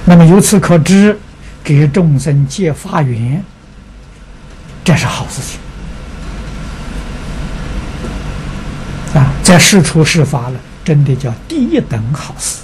那么由此可知，给众生结法缘，这是好事情啊！在世出世法了，真的叫第一等好事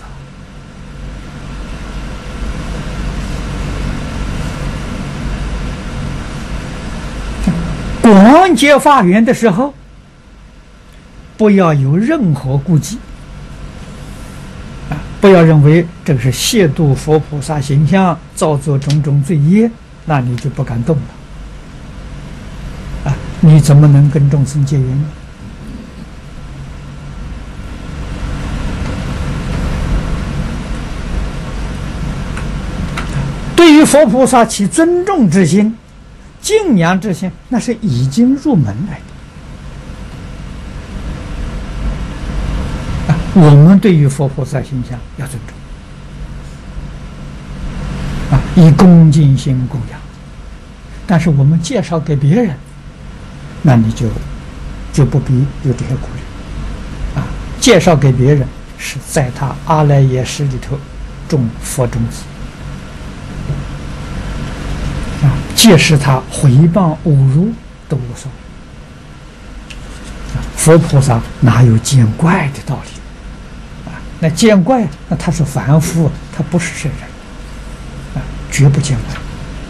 啊！广结法缘的时候，不要有任何顾忌啊！不要认为这个是亵渎佛菩萨形象，造作种种罪业，那你就不敢动了啊！你怎么能跟众生结缘呢？对于佛菩萨起尊重之心、敬仰之心，那是已经入门来的。我们对于佛菩萨形象要尊重以恭敬心供养。但是我们介绍给别人，那你就不必有这些顾虑介绍给别人是在他阿赖耶识里头种佛种子届时他毁谤侮辱都无所谓佛菩萨哪有见怪的道理那见怪那他是凡夫，他不是圣人绝不见怪。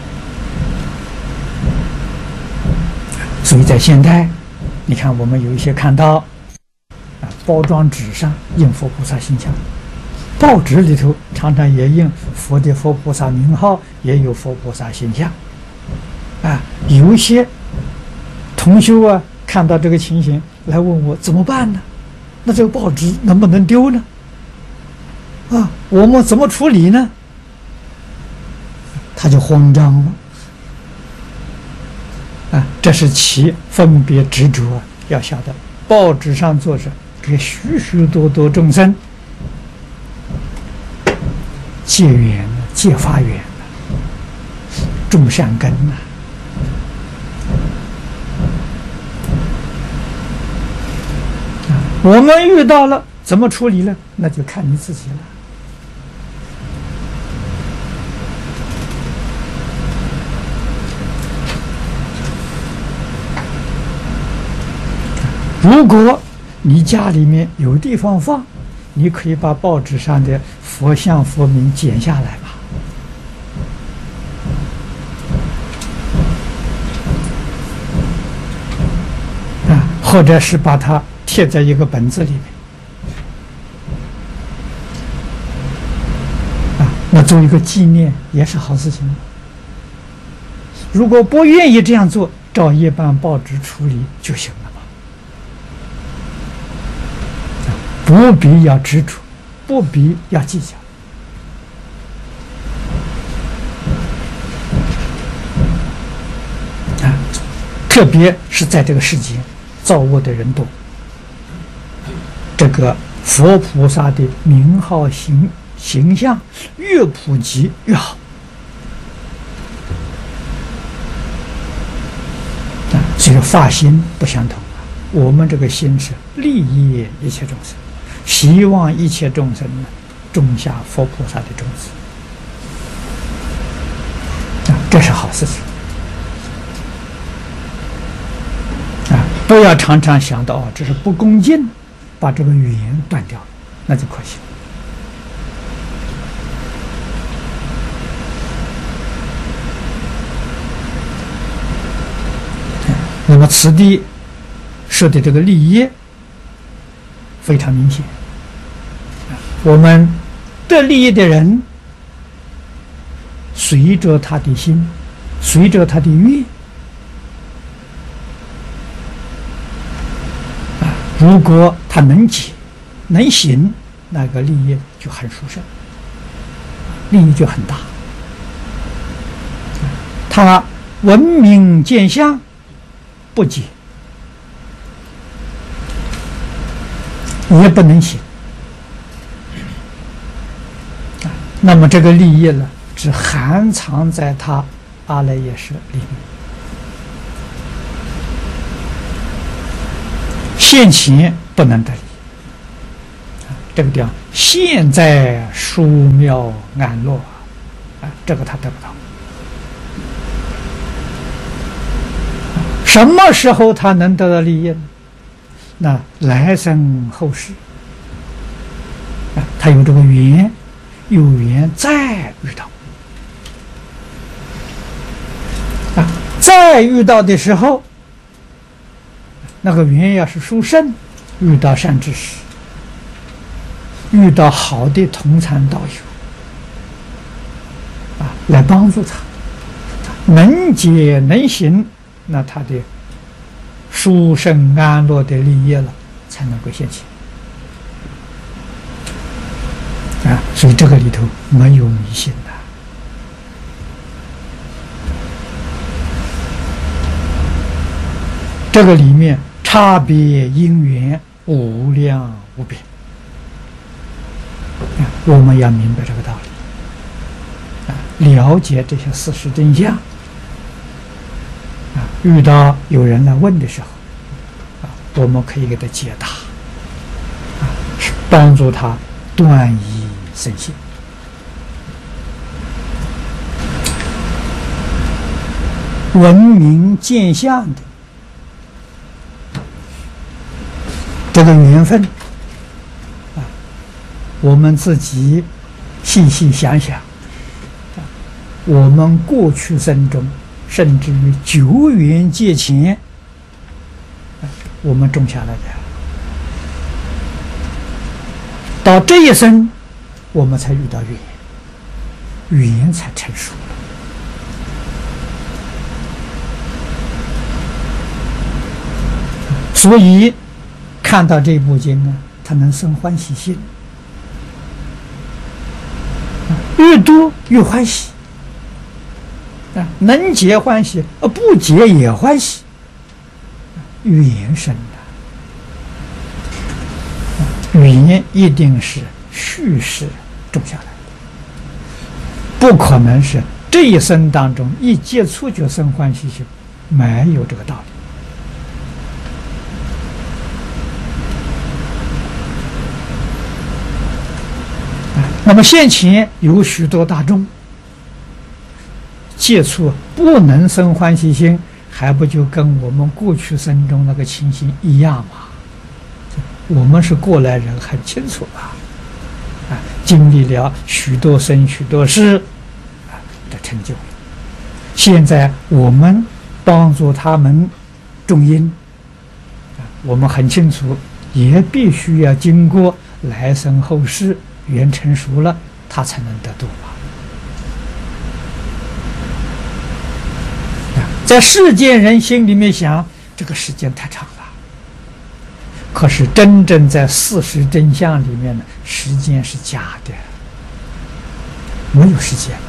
所以在现代，你看我们有一些看到包装纸上印佛菩萨形象，报纸里头常常也印佛菩萨名号，也有佛菩萨形象有一些同修看到这个情形来问我怎么办呢？那这个报纸能不能丢呢？我们怎么处理呢？他就慌张了这是其分别执着要晓得，报纸上作者给许许多多众生结缘结法缘种善根我们遇到了怎么处理呢？那就看你自己了。如果你家里面有地方放，你可以把报纸上的佛像佛名剪下来吧或者是把它贴在一个本子里面那做一个纪念也是好事情。如果不愿意这样做，照一般报纸处理就行了不必要执着，不必要计较特别是在这个世界造恶的人多，这个佛菩萨的名号形象越普及越好所以发心不相同我们这个心是利益一切众生，希望一切众生种下佛菩萨的种子这是好事情不要常常想到这是不恭敬，把这个缘断掉了，那就可惜那么此地说的这个利益非常明显我们得利益的人随着他的心，随着他的愿如果他能解能行，那个利益就很殊胜，利益就很大他闻名见相不解也不能行那么这个利益呢只含藏在他阿赖耶识里面现前不能得利这个地方现在殊妙安乐这个他得不到。什么时候他能得到利益呢？那来生后世他有这个缘，有缘再遇到再遇到的时候，那个缘要是殊胜，遇到善知识，遇到好的同参道友来帮助他，能解能行，那他的殊胜安乐的利益了才能够现前所以这个里头没有迷信的。这个里面差别因缘无量无边我们要明白这个道理了解这些事实真相遇到有人来问的时候我们可以给他解答帮助他断疑生信。闻名见相的这个缘分我们自己细细想想我们过去生中甚至于久远劫前我们种下来的，到这一生我们才遇到缘才成熟了。所以看到这部经他能生欢喜心，越多越欢喜能解欢喜不解也欢喜，缘深缘一定是蓄势种下来的，不可能是这一生当中一接触就生欢喜心，没有这个道理。那么现前有许多大众接触不能生欢喜心，还不就跟我们过去生中那个情形一样吗？我们是过来人，很清楚经历了许多生许多世的成就了。现在我们帮助他们种因我们很清楚，也必须要经过来生后世缘成熟了，他才能得度在世间人心里面想，这个时间太长了。可是真正在事实真相里面呢，时间是假的，没有时间了。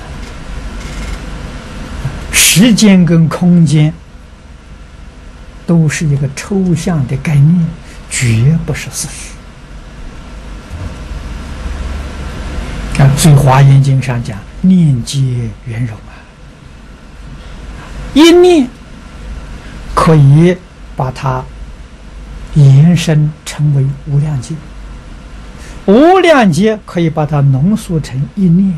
时间跟空间都是一个抽象的概念，绝不是事实。所以《华严经》上讲，念皆圆融一念可以把它延伸成为无量劫，无量劫可以把它浓缩成一念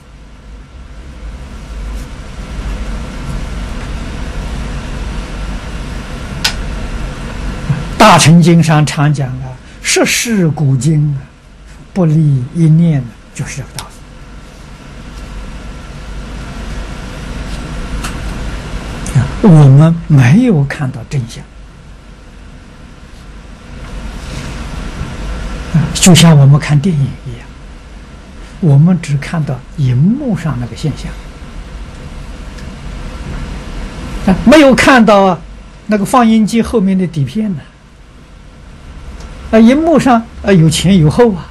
大乘经上常讲十世古今不离一念就是这个道理。我们没有看到真相就像我们看电影一样，我们只看到荧幕上那个现象没有看到那个放映机后面的底片呢。荧幕上有前有后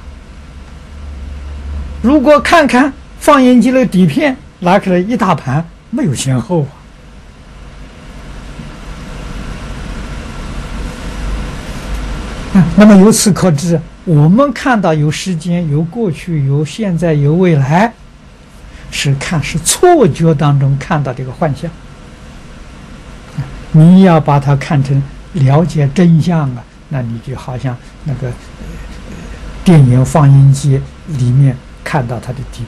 如果看看放映机的底片，拿出来一大盘，没有前后那么由此可知，我们看到有时间、有过去、有现在、有未来，是错觉当中看到这个幻象。你要把它看成了解真相那你就好像那个电影放映机里面看到它的底